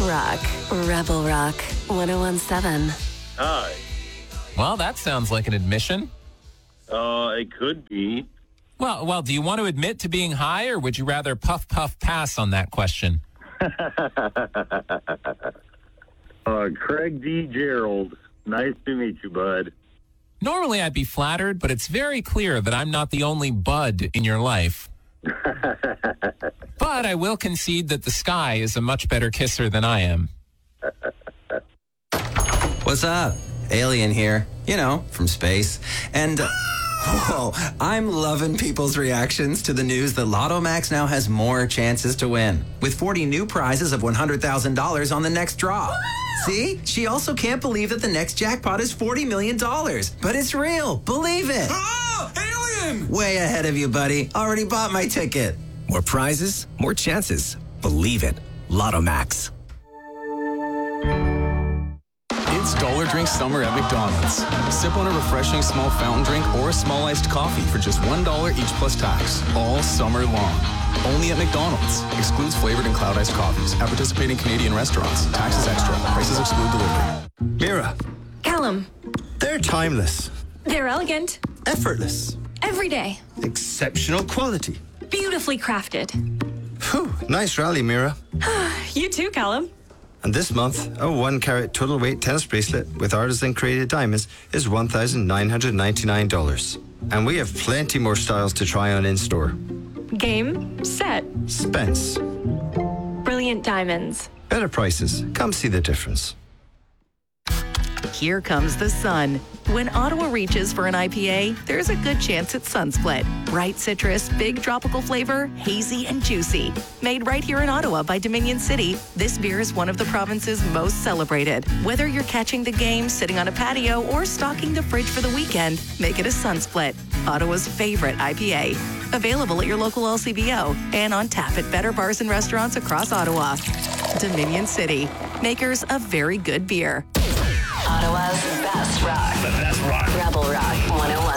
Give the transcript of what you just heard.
rock. Rebel Rock 101.7. Hi. Well, that sounds like an admission. It could be. Well, do you want to admit to being high, or would you rather puff pass on that question? Craig D. Gerald. Nice to meet you, bud. Normally I'd be flattered, but it's very clear that I'm not the only bud in your life. But I will concede that the sky is a much better kisser than I am. What's up? Alien here. You know, from space. And, whoa, I'm loving people's reactions to the news that Lotto Max now has more chances to win, with 40 new prizes of $100,000 on the next draw. See? She also can't believe that the next jackpot is $40 million. But it's real. Believe it. Oh, alien! Way ahead of you, buddy. Already bought my ticket. More prizes, more chances. Believe it. Lotto Max. It's Dollar Drink Summer at McDonald's. Sip on a refreshing small fountain drink or a small iced coffee for just $1 each plus tax, all summer long. Only at McDonald's. Excludes flavored and cloud iced coffees. At participating Canadian restaurants. Taxes extra. Prices exclude delivery. Mira, Callum, they're timeless, they're elegant, effortless, everyday, exceptional quality. beautifully crafted. Whew, nice rally, Mira. You too, Callum. And this month, a 1-carat total weight tennis bracelet with artisan created diamonds is $1,999. And we have plenty more styles to try on in store. Game, set, Spence. brilliant diamonds. Better prices. Come see the difference. Here comes the sun. When Ottawa reaches for an IPA, there's a good chance it's Sunsplit. Bright citrus, big tropical flavor, hazy and juicy. Made right here in Ottawa by Dominion City, this beer is one of the province's most celebrated. Whether you're catching the game, sitting on a patio, or stocking the fridge for the weekend, make it a Sunsplit, Ottawa's favorite IPA. Available at your local LCBO and on tap at better bars and restaurants across Ottawa. Dominion City, makers of very good beer. Ottawa's best rock. The best rock. Rebel Rock 101.